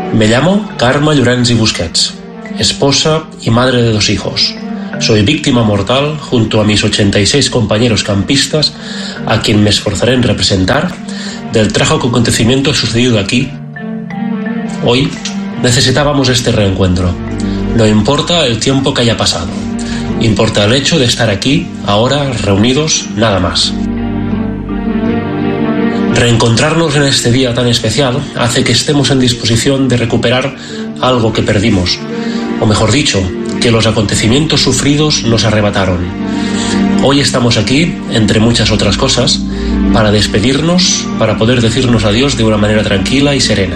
Me llamo Carme Llorens y Busquets, esposa y madre de 2 hijos. Soy víctima mortal junto a mis 86 compañeros campistas, a quien me esforzaré en representar, del trágico acontecimiento sucedido aquí. Hoy necesitábamos este reencuentro. No importa el tiempo que haya pasado, importa el hecho de estar aquí, ahora, reunidos, nada más. Reencontrarnos en este día tan especial hace que estemos en disposición de recuperar algo que perdimos, o mejor dicho, que los acontecimientos sufridos nos arrebataron. Hoy estamos aquí, entre muchas otras cosas, para despedirnos, para poder decirnos adiós de una manera tranquila y serena.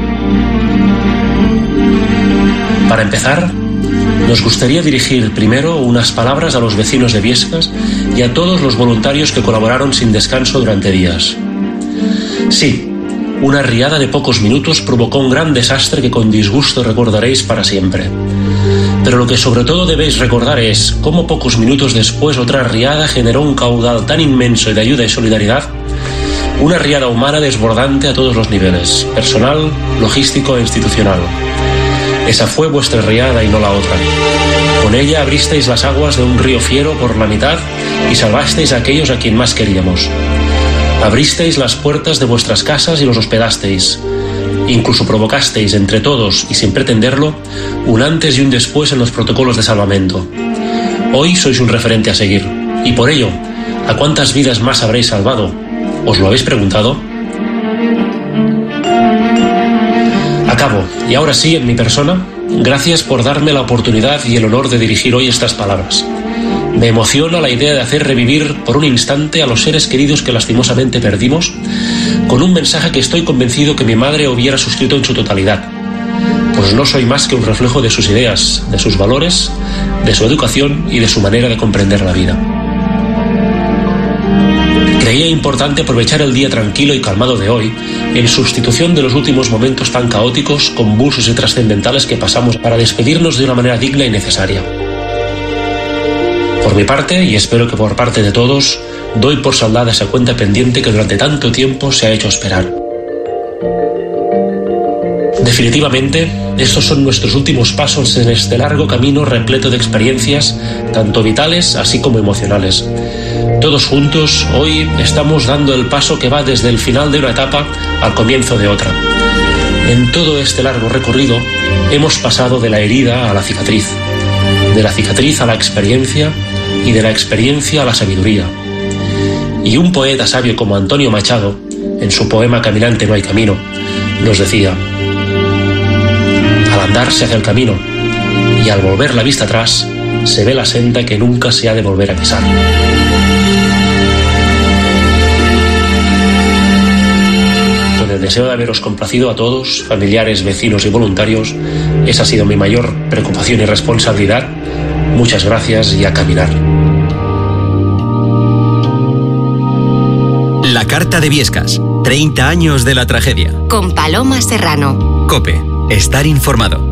Para empezar, nos gustaría dirigir primero unas palabras a los vecinos de Biescas y a todos los voluntarios que colaboraron sin descanso durante días. Sí, una riada de pocos minutos provocó un gran desastre que con disgusto recordaréis para siempre. Pero lo que sobre todo debéis recordar es cómo pocos minutos después otra riada generó un caudal tan inmenso de ayuda y solidaridad, una riada humana desbordante a todos los niveles, personal, logístico e institucional. Esa fue vuestra riada y no la otra. Con ella abristeis las aguas de un río fiero por la mitad y salvasteis a aquellos a quien más queríamos. Abristeis las puertas de vuestras casas y los hospedasteis. Incluso provocasteis entre todos, y sin pretenderlo, un antes y un después en los protocolos de salvamento. Hoy sois un referente a seguir. Y por ello, ¿a cuántas vidas más habréis salvado? ¿Os lo habéis preguntado? Acabo, y ahora sí, en mi persona, gracias por darme la oportunidad y el honor de dirigir hoy estas palabras. Me emociona la idea de hacer revivir por un instante a los seres queridos que lastimosamente perdimos, con un mensaje que estoy convencido que mi madre hubiera suscrito en su totalidad, pues no soy más que un reflejo de sus ideas, de sus valores, de su educación y de su manera de comprender la vida. Creía importante aprovechar el día tranquilo y calmado de hoy, en sustitución de los últimos momentos tan caóticos, convulsos y trascendentales que pasamos, para despedirnos de una manera digna y necesaria. Por mi parte, y espero que por parte de todos, doy por saldada esa cuenta pendiente que durante tanto tiempo se ha hecho esperar. Definitivamente, estos son nuestros últimos pasos en este largo camino repleto de experiencias, tanto vitales así como emocionales. Todos juntos, hoy estamos dando el paso que va desde el final de una etapa al comienzo de otra. En todo este largo recorrido, hemos pasado de la herida a la cicatriz, de la cicatriz a la experiencia y de la experiencia a la sabiduría. Y un poeta sabio como Antonio Machado, en su poema Caminante no hay camino, nos decía: al andar se hace el camino, y al volver la vista atrás, se ve la senda que nunca se ha de volver a pisar. Con el deseo de haberos complacido a todos, familiares, vecinos y voluntarios, esa ha sido mi mayor preocupación y responsabilidad. Muchas gracias y a caminar. La Carta de Biescas, 30 años de la tragedia. Con Paloma Serrano. COPE, estar informado.